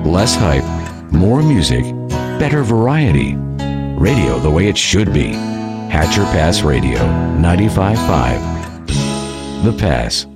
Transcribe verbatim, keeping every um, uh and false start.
Less hype, more music, better variety. Radio the way it should be. Hatcher Pass Radio, ninety-five point five. The Pass.